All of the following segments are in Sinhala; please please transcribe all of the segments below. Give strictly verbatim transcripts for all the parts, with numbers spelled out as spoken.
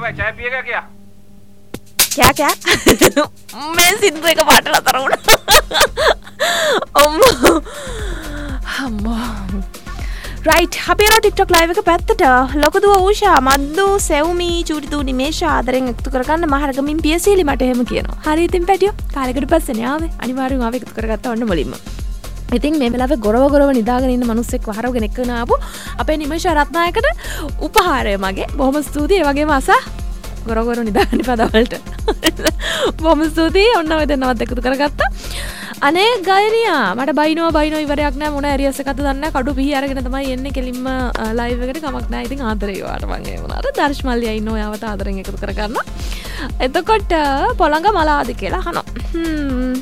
भाई चाय पिएगा क्या? क्या क्या? मैं सिंधु එක පාටල අතර වුණා. අම්මෝ. අම්මෝ. රයිට් අපි යනවා TikTok live එක පැත්තට. ලොකු දුව ඌෂා මද්දු සෙව්මි චූටි දූ නිමේෂා ආදරෙන් එකතු කරගන්න මහරගමින් පියසීලි මට එහෙම කියනවා. හරි ඉතින් පැටියෝ කාලෙකට පස්සේනේ ආවේ. අනිවාර්යෙන් ආවේ එකතු කරගත්තා ඔන්න මුලින්ම. ඉතින් මේ වෙලාවේ ගොරව ගොරව නිදාගෙන ඉන්න මිනිස්සෙක් වහරවගෙන එක්කන ආපු අපේ නිමේෂා රත්නායකට උපහාරය මගේ. බොහොම ස්තුතියි. ඒ වගේම අසා ගොරව ගොරව නිදාගන්න පදවලට. බොහොම ස්තුතියි. ඔන්න ඔය දෙන්නවත් එකතු කරගත්තා. අනේ ගයනියා මට බයිනවා බයිනවා ඉවරයක් නෑ මොන ඇරියස් එකක්ද දන්නේ නෑ කඩු පිහි අරගෙන තමයි එන්නේ කෙලින්ම ලයිව් එකට කමක් නෑ ඉතින් ආදරේ වාට මං ඒ වුණාට දර්ශ මල්ලියා ඉන්න ඔයාවත් ආදරෙන් එකතු කරගන්න. එතකොට පොළඟ මලාදි කියලා අහනවා. හ්ම්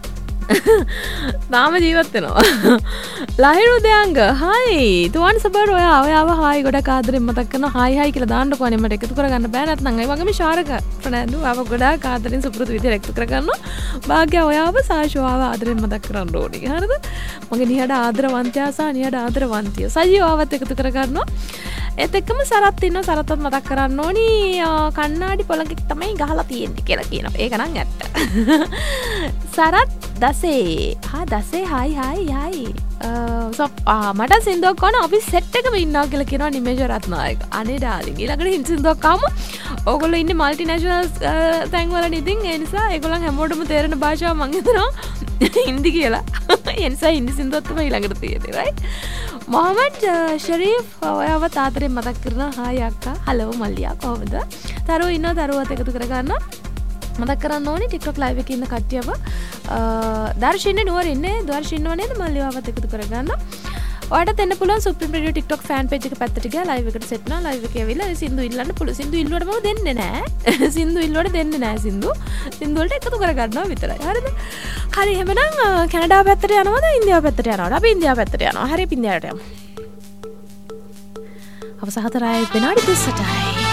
නාම ජීවත් වෙනවා. ලහිරු දෙයංග හයි තුවන් සබර් ඔයා ඔයාව හායි ගොඩක් ආදරෙන් මතක් කරනවා හායි හායි කියලා දාන්නකෝ අනේ මට එකතු කරගන්න බෑ නැත්නම් ඒ වගේම ශාරක ෆ්‍රෙන්ඩ් ආව ගොඩක් ආදරෙන් සුපුරුදු විදිහට එකතු කරගන්නවා. භාග්‍ය ඔයාව සාෂෝ ආව ආදරෙන් මතක් කරන්න ඕනේ. හරිද? මගේ නිහඬ ආදරවන්තයා සහ නිහඬ ආදරවන්තිය සජීව ආවත් එකතු කරගන්නවා. ඒත් එක්කම සරත් ඉන්නවා සරත්වත් මතක් කරන්න ඕනි කන්නාඩි පොළඟෙක් තමයි ගහලා තියෙන්නේ කියලා කියනවා. ඒක නම් ඇත්ත. සරත් දසේ හා දසේ හයි හයි හයි මට සින්දුවක් ඕන අපි සෙට් එකම ඉන්නවා කියලා කියනවා නිමේෂ රත්නායක. අනේ ඩාලින් ඊළඟට හින්දි සින්දුවක් ආවම ඕගොල්ලෝ ඉන්නේ මල්ටි නැෂනල් තැන් වල ඉතින් ඒ නිසා ඒගොල්ලන් හැමෝටම තේරෙන භාෂාව මං හිතනවා හින්දි කියලා. ඒ නිසා හින්දි සින්දුවක් තමයි ඊළඟට තියෙන්නේ right. මොහමඩ් ශරීෆ් ඔයාව තාතරෙන් මතක් කරනවා හායි අක්කා හලෝ මල්ලියා කොහොමද? තරුව ඉන්නවා තරුවත් එකතු කරගන්න. මතක් කරන්න ඕනේ TikTok live එකේ ඉන්න කට්ටියව දර්ශින්නේ නුවර ඉන්නේ දර්ශින්නව නේද මල්ලියාවත් එකතු කරගන්න. ඔයාලට එන්න පුළුවන් Supreme Radio TikTok fan page එක පැත්තට ගියා live එකට set වෙනවා live එකේ ඇවිල්ලා සින්දු ඉල්ලන්න පුළුවන්. සින්දු ඉල්ලුවට මම දෙන්නේ නැහැ. සින්දු ඉල්ලුවට දෙන්නේ නැහැ සින්දු. සින්දු වලට එකතු කරගන්නවා විතරයි. හරිද? හරි එහෙනම් කැනඩාව පැත්තට යනවද ඉන්දියාව පැත්තට යනවද? අපි ඉන්දියාව පැත්තට යනවා. හරි අපි ඉන්දියාවට යමු. අවසන් හතරයි විනාඩි තිස්සටයි.